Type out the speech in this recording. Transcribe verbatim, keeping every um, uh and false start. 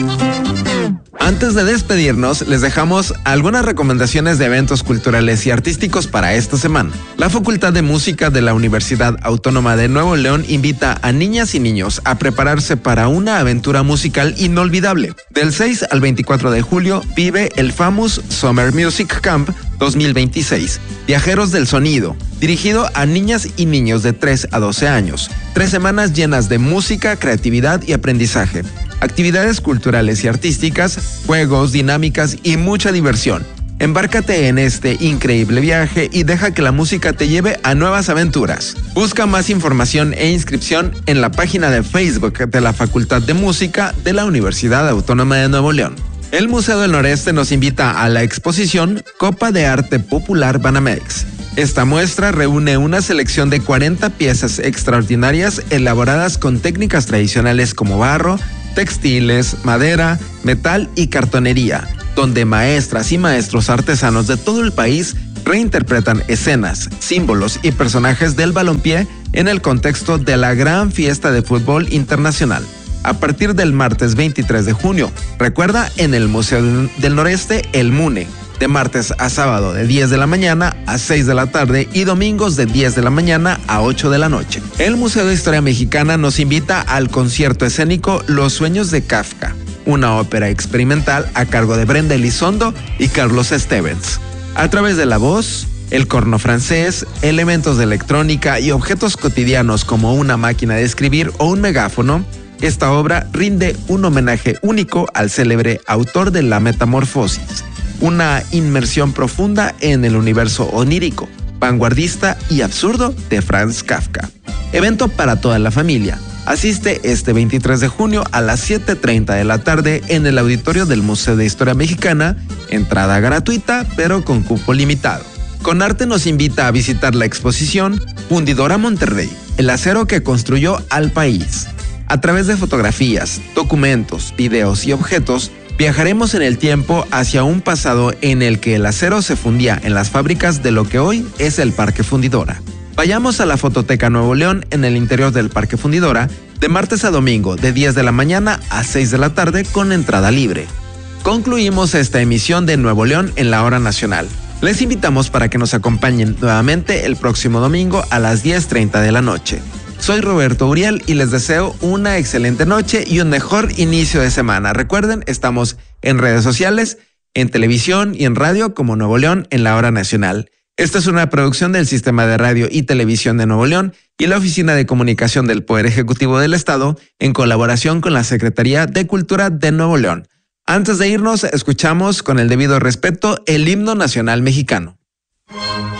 Antes de despedirnos, les dejamos algunas recomendaciones de eventos culturales y artísticos para esta semana. La Facultad de Música de la Universidad Autónoma de Nuevo León invita a niñas y niños a prepararse para una aventura musical inolvidable. Del seis al veinticuatro de julio vive el Famous Summer Music Camp dos mil veintiséis, Viajeros del Sonido, dirigido a niñas y niños de tres a doce años. Tres semanas llenas de música, creatividad y aprendizaje. Actividades culturales y artísticas, juegos, dinámicas y mucha diversión. Embárcate en este increíble viaje y deja que la música te lleve a nuevas aventuras. Busca más información e inscripción en la página de Facebook de la Facultad de Música de la Universidad Autónoma de Nuevo León. El Museo del Noreste nos invita a la exposición Copa de Arte Popular Banamex. Esta muestra reúne una selección de cuarenta piezas extraordinarias elaboradas con técnicas tradicionales como barro, textiles, madera, metal y cartonería, donde maestras y maestros artesanos de todo el país reinterpretan escenas, símbolos y personajes del balompié en el contexto de la gran fiesta de fútbol internacional. A partir del martes veintitrés de junio, recuerda en el Museo del Noreste el MUNE, de martes a sábado de diez de la mañana a seis de la tarde y domingos de diez de la mañana a ocho de la noche. El Museo de Historia Mexicana nos invita al concierto escénico Los Sueños de Kafka, una ópera experimental a cargo de Brenda Elizondo y Carlos Stevens. A través de la voz, el corno francés, elementos de electrónica y objetos cotidianos como una máquina de escribir o un megáfono, esta obra rinde un homenaje único al célebre autor de La Metamorfosis, una inmersión profunda en el universo onírico, vanguardista y absurdo de Franz Kafka. Evento para toda la familia. Asiste este veintitrés de junio a las siete treinta de la tarde en el auditorio del Museo de Historia Mexicana, entrada gratuita pero con cupo limitado. Conarte nos invita a visitar la exposición Fundidora Monterrey, el acero que construyó al país. A través de fotografías, documentos, videos y objetos, viajaremos en el tiempo hacia un pasado en el que el acero se fundía en las fábricas de lo que hoy es el Parque Fundidora. Vayamos a la Fototeca Nuevo León en el interior del Parque Fundidora de martes a domingo de diez de la mañana a seis de la tarde con entrada libre. Concluimos esta emisión de Nuevo León en la Hora Nacional. Les invitamos para que nos acompañen nuevamente el próximo domingo a las diez treinta de la noche. Soy Roberto Uriel y les deseo una excelente noche y un mejor inicio de semana. Recuerden, estamos en redes sociales, en televisión y en radio como Nuevo León en la Hora Nacional. Esta es una producción del Sistema de Radio y Televisión de Nuevo León y la Oficina de Comunicación del Poder Ejecutivo del Estado en colaboración con la Secretaría de Cultura de Nuevo León. Antes de irnos, escuchamos con el debido respeto el himno nacional mexicano.